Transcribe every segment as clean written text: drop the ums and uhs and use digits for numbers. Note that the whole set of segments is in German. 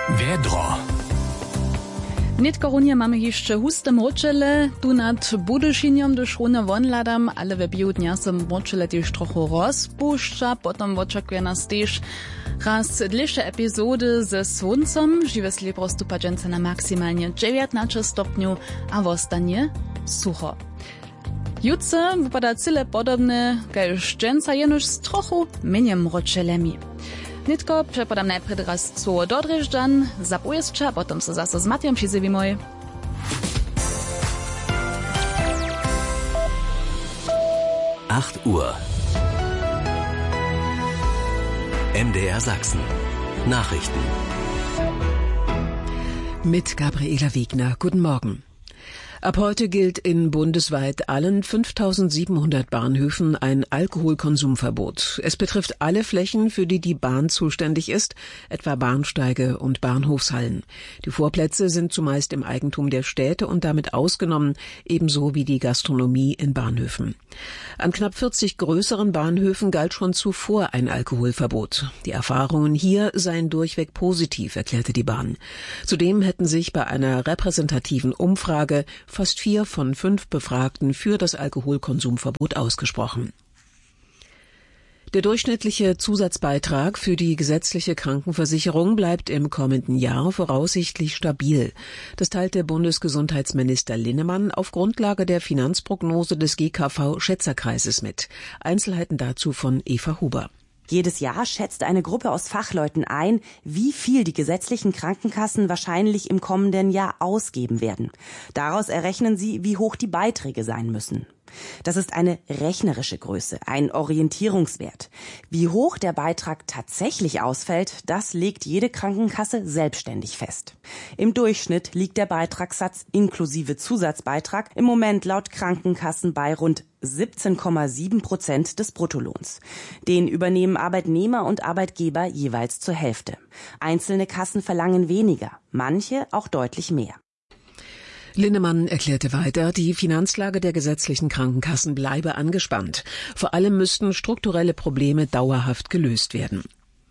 Wiedro. Netkorunie mamy jeszcze huste moczele, tu nad Budyšinjom do Šrone vonladam, ale we biu dnia se moczele też trochu rozpuszcza, potom oczekuje nas też raz dlejsze epizody ze słońcem, žiwe slibro stupadźence na maksymalnie 19 stopniu, a w ostanie sucho. Jutce wypada cyle podobne, kaž dżęca jenož z trochu mniej mročelemi. Nitko przepadam najpierw raz co do Drežďan, za pojezča, potom se zase z Matjom přizivimoj. Uhr. MDR Sachsen. Nachrichten. Mit Gabriela Wegner. Guten Morgen. Ab heute gilt in bundesweit allen 5.700 Bahnhöfen ein Alkoholkonsumverbot. Es betrifft alle Flächen, für die die Bahn zuständig ist, etwa Bahnsteige und Bahnhofshallen. Die Vorplätze sind zumeist im Eigentum der Städte und damit ausgenommen, ebenso wie die Gastronomie in Bahnhöfen. An knapp 40 größeren Bahnhöfen galt schon zuvor ein Alkoholverbot. Die Erfahrungen hier seien durchweg positiv, erklärte die Bahn. Zudem hätten sich bei einer repräsentativen Umfrage fast 4 von 5 Befragten für das Alkoholkonsumverbot ausgesprochen. Der durchschnittliche Zusatzbeitrag für die gesetzliche Krankenversicherung bleibt im kommenden Jahr voraussichtlich stabil. Das teilte Bundesgesundheitsminister Linnemann auf Grundlage der Finanzprognose des GKV-Schätzerkreises mit. Einzelheiten dazu von Eva Huber. Jedes Jahr schätzt eine Gruppe aus Fachleuten ein, wie viel die gesetzlichen Krankenkassen wahrscheinlich im kommenden Jahr ausgeben werden. Daraus errechnen sie, wie hoch die Beiträge sein müssen. Das ist eine rechnerische Größe, ein Orientierungswert. Wie hoch der Beitrag tatsächlich ausfällt, das legt jede Krankenkasse selbstständig fest. Im Durchschnitt liegt der Beitragssatz inklusive Zusatzbeitrag im Moment laut Krankenkassen bei rund 17,7% des Bruttolohns. Den übernehmen Arbeitnehmer und Arbeitgeber jeweils zur Hälfte. Einzelne Kassen verlangen weniger, manche auch deutlich mehr. Linnemann erklärte weiter, die Finanzlage der gesetzlichen Krankenkassen bleibe angespannt. Vor allem müssten strukturelle Probleme dauerhaft gelöst werden.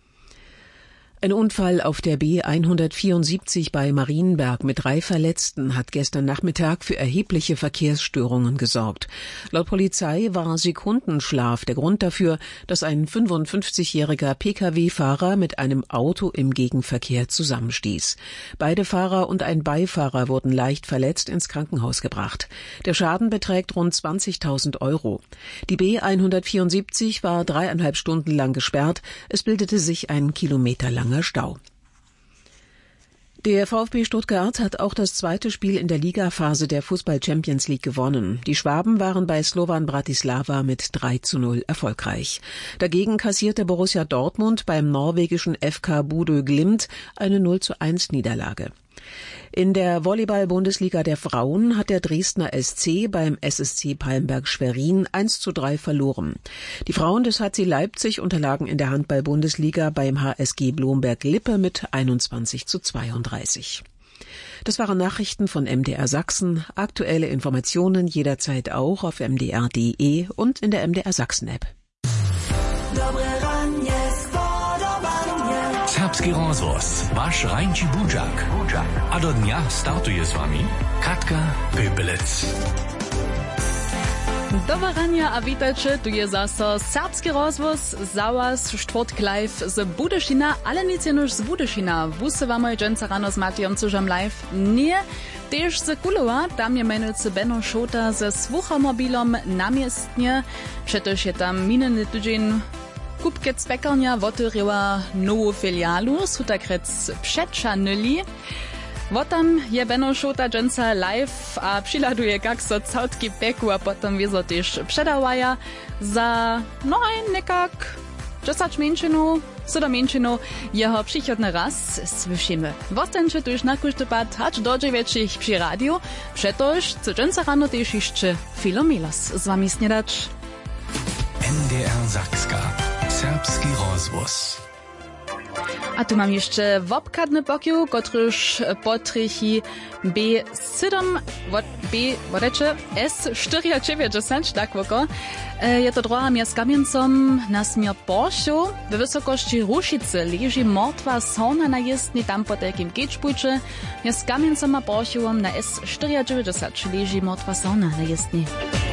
Ein Unfall auf der B174 bei Marienberg mit 3 Verletzten hat gestern Nachmittag für erhebliche Verkehrsstörungen gesorgt. Laut Polizei war Sekundenschlaf der Grund dafür, dass ein 55-jähriger Pkw-Fahrer mit einem Auto im Gegenverkehr zusammenstieß. Beide Fahrer und ein Beifahrer wurden leicht verletzt ins Krankenhaus gebracht. Der Schaden beträgt rund 20.000 €. Die B174 war 3,5 Stunden lang gesperrt. Es bildete sich ein kilometerlanger Stau. Der VfB Stuttgart hat auch das zweite Spiel in der Ligaphase der Fußball-Champions League gewonnen. Die Schwaben waren bei Slovan Bratislava mit 3:0 erfolgreich. Dagegen kassierte Borussia Dortmund beim norwegischen FK Bodø Glimt eine 0:1 Niederlage. In der Volleyball-Bundesliga der Frauen hat der Dresdner SC beim SSC Palmberg Schwerin 1:3 verloren. Die Frauen des HC Leipzig unterlagen in der Handball-Bundesliga beim HSG Blomberg-Lippe mit 21:32. Das waren Nachrichten von MDR Sachsen. Aktuelle Informationen jederzeit auch auf mdr.de und in der MDR Sachsen-App. Serbski rozhlas, váš Rajnči Budžak. A do dňa startuje s vami Katka Pöpelec. Dobre rania a vítajte, tu je zase Serbski rozhlas, za vás štvrtk live z Budyšina, ale nic jenož z Budyšina. Vuse vamo je dženca rano s Matijom cužam live nie. Tež z Kulova, tam je menujúci Benno Šota ze Svuchomobilom namiestnie. Přetož je tam minulý tydzień Kupkec Pekarnia otvorila novú filiálu, sú takrec přečanili. Votam je Benno Šota dženca live a přiladuje, kak so cautky peku a potom wieso tež předávaja za nekak 10 menšinu, 7 menšinu jeho přichodný raz slyšíme. Vostanče tuž na kuštopad hač do 9 při rádiu, přetož co dženca rano tež ještě Filomilos z vami snědač. MDR Sakska. Serbski rozhlas. A tu mam jeszcze wobkadny pokiu, kotryż potrychi B7, B, S490, tak woko. Je to droga mia z Kamiencom na smier Poršiu. W wysokości Rušice leży martwa sauna na jezdni tam po takim Kečpujče. Mia z Kamiencom a Poršiuom na S490 leży martwa sauna na jezdni.